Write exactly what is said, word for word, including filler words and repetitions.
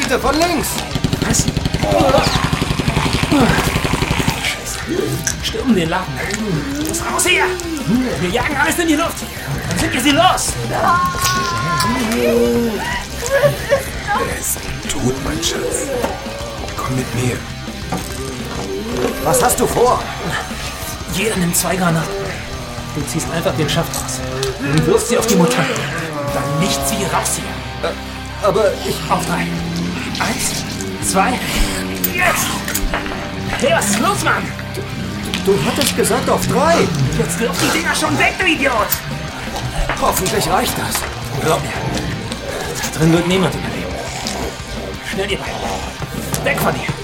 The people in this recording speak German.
Seite, von links! Was? Scheiße. Stürmen den Laden. Los, raus hier! Wir jagen alles in die Luft. Dann sind wir sie los. Er ist tot, mein Schatz. Komm mit mir. Was hast du vor? Jeder nimmt zwei Granaten. Du ziehst einfach den Schaft raus und wirfst sie auf die Mutanten. Dann nichts wie raus hier. Äh, aber ich... Auf drei. Eins, zwei, jetzt! Hey, was ist los, Mann? Du hattest gesagt auf drei. Jetzt wirf die Dinger schon weg, du Idiot! Hoffentlich reicht das. Glaub mir. Da drin wird niemand überleben. Schnell, ihr beiden. Weg von hier.